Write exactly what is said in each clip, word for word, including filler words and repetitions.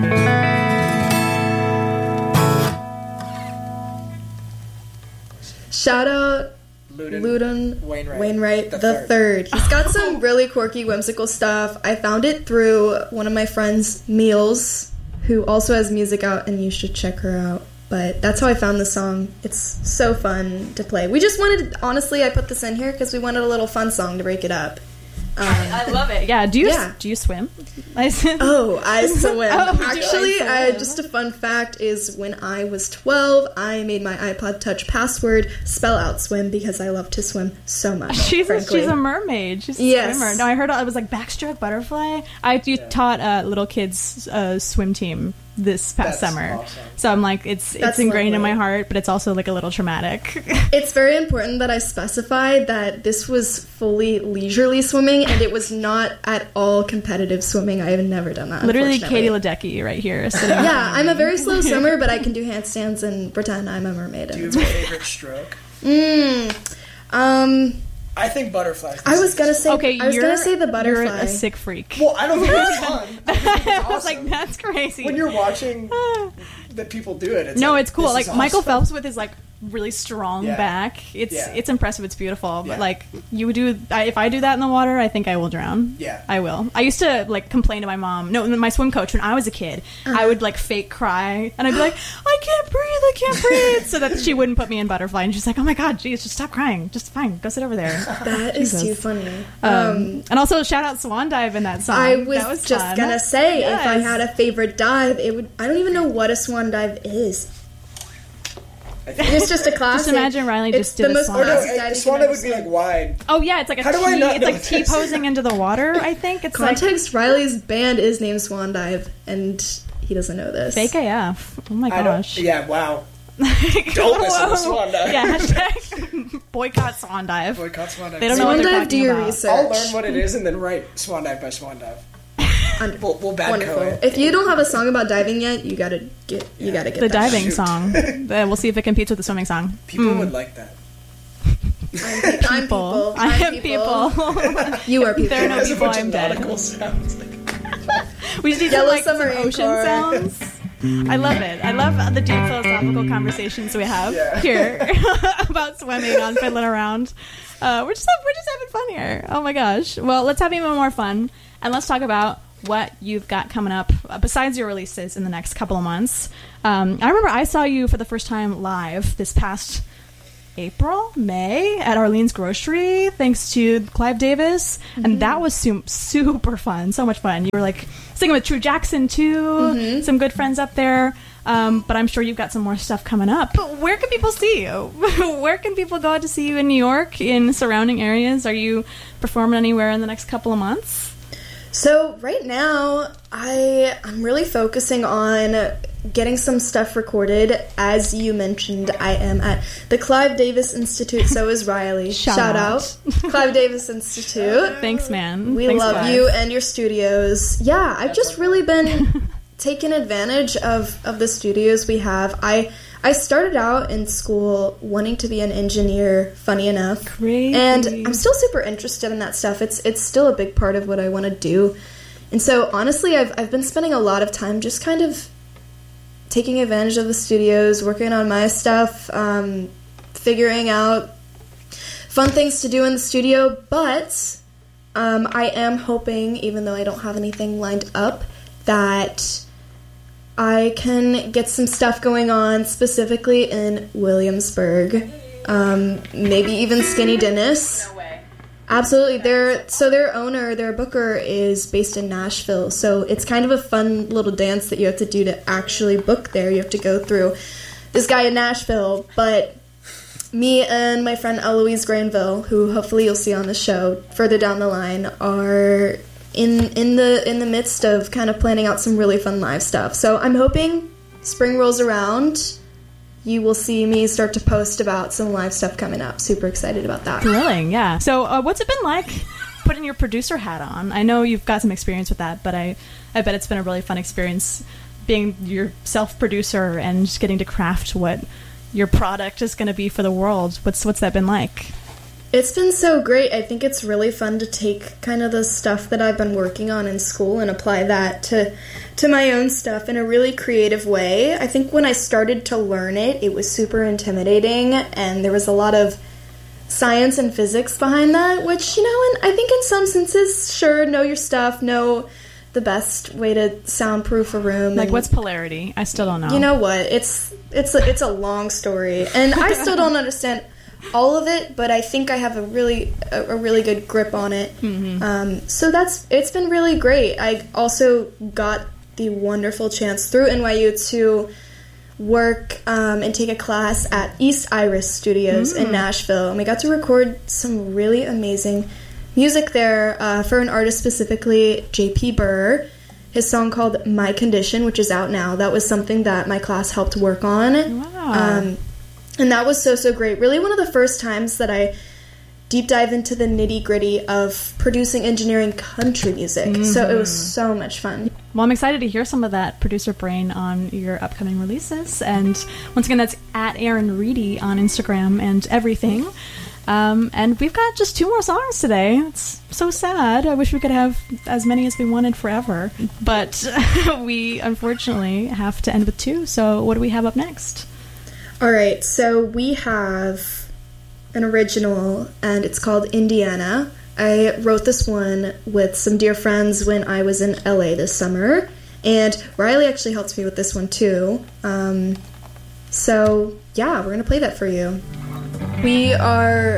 Shout out Ludin, Ludin Wainwright, Wainwright the, the third. third. He's got some really quirky, whimsical stuff. I found it through one of my friends, Meals, who also has music out, and you should check her out. But that's how I found the song. It's so fun to play. We just wanted, honestly, I put this in here because we wanted a little fun song to break it up. Um, I love it. Yeah. Do you Yeah. do you swim? Oh, I swim. Oh, Actually, do I I, swim? just a fun fact is when I was twelve, I made my iPod Touch password spell out swim because I love to swim so much. She's a, frankly. she's a mermaid. She's a Yes. swimmer. No, I heard it was like backstroke, butterfly. I you Yeah. taught uh, little kids uh, swim team this past That's summer, awesome. so I'm like, it's That's it's ingrained in lovely. my heart, but it's also like a little traumatic. It's very important that I specified that this was fully leisurely swimming and it was not at all competitive swimming. I have never done that. Literally, unfortunately. Katie Ledecky right here. Sitting Yeah, I'm a very slow swimmer, but I can do handstands and pretend I'm a mermaid. Do you And have a favorite stroke? mm, um, I think butterflies. I was gonna say. Okay, I was you're gonna say the You're butterfly. a sick freak. Well, I don't think it's fun. I think it's I awesome. was like, that's crazy. When you're watching that people do it, it's no, like, it's cool. this Like is Michael awesome. Phelps with his like really strong Yeah. back. It's Yeah. it's impressive. It's beautiful. But Yeah. like you would do, I, if I do that in the water, I think I will drown. Yeah. I will. I used to like complain to my mom. No, my swim coach when I was a kid. Uh-huh. I would like fake cry and I'd be like, I can't breathe. I can't breathe. So that she wouldn't put me in butterfly. And she's like, oh my god, geez, just stop crying. Just fine, go sit over there. That is Jesus. too funny. Um, Um, and also shout out Swan Dive in that song. I was, That was just fun. gonna say if I Yes. had a favorite dive, it would. I don't even know what a swan dive is. It's just a classic. Just imagine Riley It's just did the a most swan. Or no, classic it- dive the you swan can dive would be ever like wide. Oh yeah, it's like a How do T. I not It's know like this? T posing into the water. I think it's like Context: Riley's band is named Swan Dive, and he doesn't know this. fake A F. Oh my I gosh. don't. Yeah. Wow. Don't listen to Swan Dive. Yeah, hashtag boycott Swan Dive. Boycott Swan Dive. They don't know Swan what they're Dive, talking do your about. research. I'll learn what it is and then write Swan Dive by Swan Dive. Un- We'll, we'll bad Wonderful. co it. If you don't have a song about diving yet, you gotta get. You Yeah. gotta get The that. diving Shoot. song. Uh, We'll see if it competes with the swimming song. People would like that. I'm, pe- I'm people. I I'm am people. You are people. There are no There's a people, bunch I'm of dead. nautical sounds. We just need Yellow some, like, some Submarine ocean Corps. sounds. I love it. I love the deep philosophical conversations we have Yeah. here about swimming on Fiddling Around. Uh, we're just we're just having fun here. Oh my gosh. Well, let's have even more fun, and let's talk about what you've got coming up uh, besides your releases in the next couple of months. Um, I remember I saw you for the first time live this past April, May at Arlene's Grocery, thanks to Clive Davis, Mm-hmm. and that was su- super fun, so much fun. You were like singing with True Jackson too, Mm-hmm. some good friends up there. Um, but I'm sure you've got some more stuff coming up. But where can people see you? Where can people go out to see you in New York, in surrounding areas? Are you performing anywhere in the next couple of months? So right now, I I'm really focusing on getting some stuff recorded. As you mentioned, I am at the Clive Davis Institute. So is Riley. Shout Shout out. out, Clive Davis Institute. Thanks, man. We Thanks, love Clive. you and your studios. Yeah, I've just really been taking advantage of, of the studios we have. I I started out in school wanting to be an engineer, funny enough. Crazy. And I'm still super interested in that stuff. It's it's still a big part of what I want to do. And so honestly, I've I've been spending a lot of time just kind of taking advantage of the studios, working on my stuff, um, figuring out fun things to do in the studio, but um, I am hoping, even though I don't have anything lined up, that I can get some stuff going on specifically in Williamsburg, um, maybe even Skinny Dennis. No way. Absolutely. Their so their owner, their booker, is based in Nashville, so it's kind of a fun little dance that you have to do to actually book there. You have to go through this guy in Nashville, but me and my friend Eloise Granville, who hopefully you'll see on the show further down the line, are in in the in the midst of kind of planning out some really fun live stuff. So I'm hoping spring rolls around, you will see me start to post about some live stuff coming up. Super excited about that. Thrilling, yeah. So uh, what's it been like putting your producer hat on? I know you've got some experience with that, but I, I bet it's been a really fun experience being your self-producer and just getting to craft what your product is going to be for the world. What's what's that been like? It's been so great. I think it's really fun to take kind of the stuff that I've been working on in school and apply that to to my own stuff in a really creative way. I think when I started to learn it, it was super intimidating, and there was a lot of science and physics behind that, which, you know, and I think in some senses, sure, know your stuff, know the best way to soundproof a room. Like, and, what's polarity? I still don't know. You know what? It's it's a, it's a long story, and I still don't understand all of it, but I think I have a really a, a really good grip on it. Mm-hmm. Um, so that's it's been really great. I also got the wonderful chance through N Y U to work um, and take a class at East Iris Studios Mm. in Nashville, and we got to record some really amazing music there uh, for an artist specifically, J P Burr. His song called My Condition, which is out now. That was something that my class helped work on. Wow. Um, and that was so, so great. Really one of the first times that I deep dived into the nitty-gritty of producing engineering country music. Mm-hmm. So it was so much fun. Well, I'm excited to hear some of that producer brain on your upcoming releases. And once again, that's at Erin Reedy on Instagram and everything. Um, and we've got just two more songs today. It's so sad. I wish we could have as many as we wanted forever. But we, unfortunately, have to end with two. So what do we have up next? All right. So we have an original, and it's called Indiana. I wrote this one with some dear friends when I was in L A this summer. And Riley actually helped me with this one, too. Um, so, yeah, we're going to play that for you. We are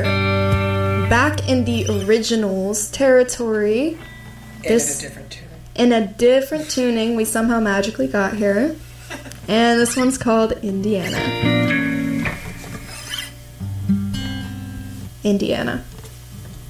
back in the originals territory. In this, a different tuning. In a different tuning we somehow magically got here. And this one's called Indiana. Indiana.